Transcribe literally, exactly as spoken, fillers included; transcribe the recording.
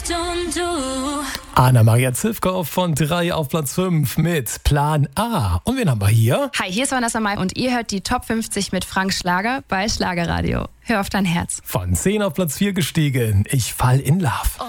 und du. Anna-Maria Zivkow von drei auf Platz fünf mit Plan A. Und wen haben wir hier? Hi, hier ist Vanessa Mai und ihr hört die Top fünfzig mit Frank Schlager bei Schlagerradio. Hör auf dein Herz. Von zehn auf Platz vier gestiegen. Ich fall in Love.